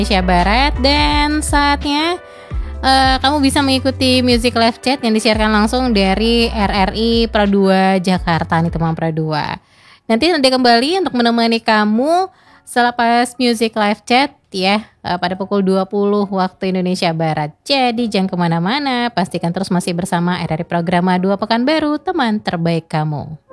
Indonesia Barat. Dan saatnya kamu bisa mengikuti Music Live Chat yang disiarkan langsung dari RRI Pra2 Jakarta nih teman Pra2. Nanti kembali untuk menemani kamu selepas Music Live Chat ya pada pukul 20 waktu Indonesia Barat. Jadi jangan kemana-mana, pastikan terus masih bersama RRI Programa 2 Pekanbaru, teman terbaik kamu.